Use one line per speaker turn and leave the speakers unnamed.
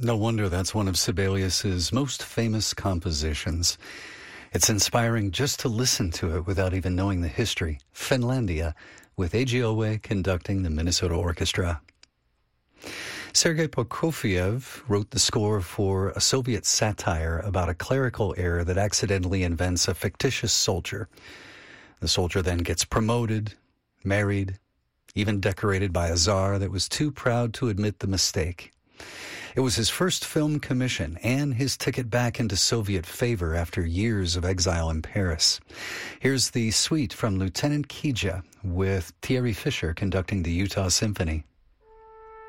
No wonder that's one of Sibelius's most famous compositions. It's inspiring just to listen to it without even knowing the history. Finlandia, with A.G. Owe conducting the Minnesota Orchestra. Sergei Prokofiev wrote the score for a Soviet satire about a clerical error that accidentally invents a fictitious soldier. The soldier then gets promoted, married, even decorated by a czar that was too proud to admit the mistake. It was his first film commission and his ticket back into Soviet favor after years of exile in Paris. Here's the suite from Lieutenant Kija with Thierry Fisher conducting the Utah Symphony.